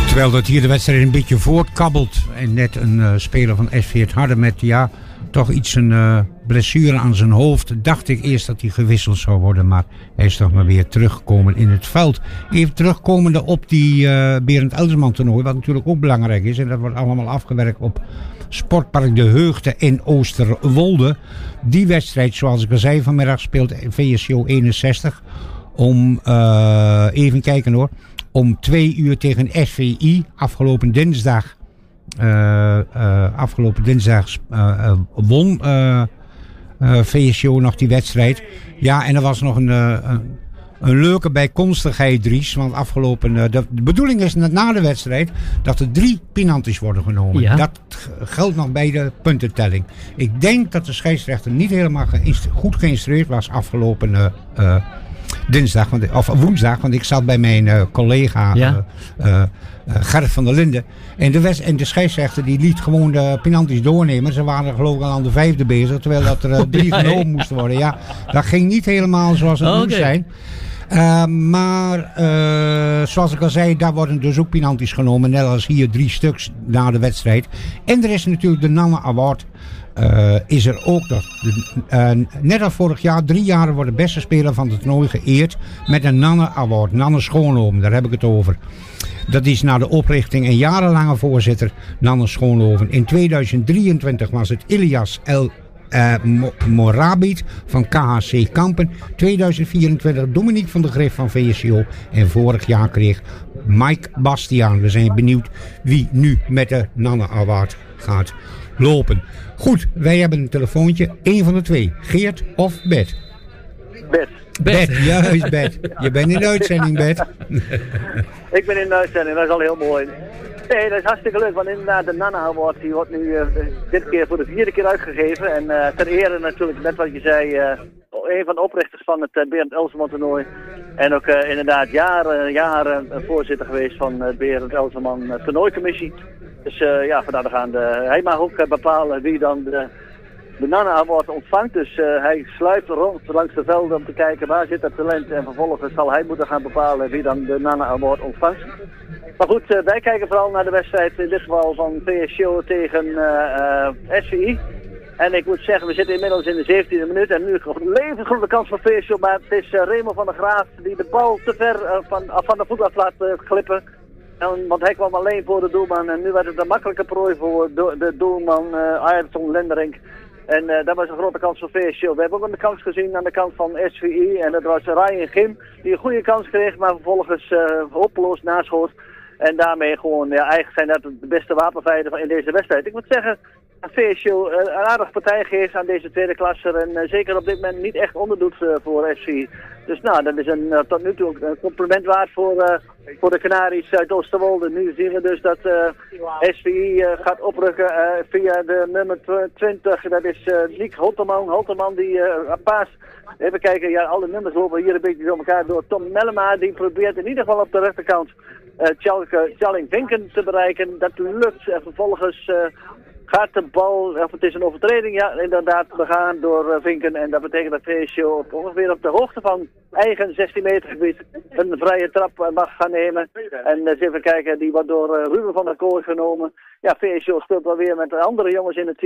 Terwijl dat hier de wedstrijd een beetje voortkabbelt. En net een speler van SV Het Harde met toch iets een blessure aan zijn hoofd. Dacht ik eerst dat hij gewisseld zou worden. Maar hij is toch maar weer teruggekomen in het veld. Even terugkomende op die Berend Elsman toernooi. Wat natuurlijk ook belangrijk is. En dat wordt allemaal afgewerkt op Sportpark De Heugde in Oosterwolde. Die wedstrijd, zoals ik al zei, vanmiddag speelt VSCO 61. Om, even kijken hoor. Om 2 uur tegen SVI. Afgelopen dinsdag won VSCO nog die wedstrijd. Ja, en er was nog een leuke bijkomstigheid, Dries. Want de bedoeling is na de wedstrijd dat er 3 penalties worden genomen. Ja. Dat geldt nog bij de puntentelling. Ik denk dat de scheidsrechter niet helemaal goed geïnstrueerd was afgelopen woensdag, want ik zat bij mijn collega Gert van der Linden. En de scheidsrechter die liet gewoon de penalties doornemen. Ze waren geloof ik al aan de 5e bezig, terwijl dat er 3 genomen moesten worden. Ja, dat ging niet helemaal zoals het moest zijn. Maar zoals ik al zei, daar worden dus ook penalties genomen. Net als hier 3 stuks na de wedstrijd. En er is natuurlijk de Nanne Award. Is er ook nog. Net als vorig jaar, 3 jaar wordt de beste speler van het toernooi geëerd met een Nanne Award. Nanne Schoonhoven, daar heb ik het over. Dat is na de oprichting en jarenlange voorzitter Nanne Schoonhoven. In 2023 was het Ilias El Morabit van KHC Kampen. 2024 Dominique van der Griff van VSCO. En vorig jaar kreeg Mike Bastiaan. We zijn benieuwd wie nu met de Nanne Award gaat lopen. Goed, wij hebben een telefoontje. 1 van de 2. Geert of Bet? Bet, juist Bet. Je bent in de uitzending, Bet. Ik ben in de uitzending, dat is al heel mooi. Nee, dat is hartstikke leuk, want inderdaad de Nanne Award die wordt nu dit keer voor de 4e keer uitgegeven. En ter ere natuurlijk, net wat je zei, een van de oprichters van het Berend Elseman toernooi. En ook inderdaad jaren voorzitter geweest van het Berend Elseman toernooicommissie. Dus vandaar hij mag ook bepalen wie dan de Nanne Award ontvangt. Dus hij sluipt rond langs de velden om te kijken waar zit het talent. En vervolgens zal hij moeten gaan bepalen wie dan de Nanne Award ontvangt. Maar goed, wij kijken vooral naar de wedstrijd in dit geval van VSCO tegen SVI. En ik moet zeggen, we zitten inmiddels in de 17e minuut en nu levend grote kans voor VSCO. Maar het is Remo van der Graaf die de bal te ver van de voet af laat glippen. Want hij kwam alleen voor de doelman en nu werd het een makkelijke prooi voor de doelman Ayrton Lenderink. En dat was een grote kans voor VSCO. We hebben ook een kans gezien aan de kant van SVI en dat was Ryan Gim die een goede kans kreeg, maar vervolgens hopeloos naschoot. En daarmee gewoon, eigenlijk zijn dat de beste wapenfeiten in deze wedstrijd. Ik moet zeggen dat VSCO een aardige partij geeft aan deze tweede klasser en zeker op dit moment niet echt onderdoet voor SVI. Dus nou, dat is tot nu toe een compliment waard voor de Canaries uit Oosterwolde. Nu zien we dus dat SVI gaat oprukken via de nummer 20. Dat is Nick Holterman. Holterman die paast. Even kijken, ja, alle nummers lopen hier een beetje door elkaar door. Tom Mellema die probeert in ieder geval op de rechterkant Tjalling Vinken te bereiken. Dat lukt en vervolgens gaat de bal, of het is een overtreding, ja, inderdaad begaan door Vinken. En dat betekent dat VSCO ongeveer op de hoogte van eigen 16 meter gebied een vrije trap mag gaan nemen. En eens even kijken, die wordt door Ruben van der Kooi genomen. Ja, VSCO speelt wel weer met andere jongens in het team.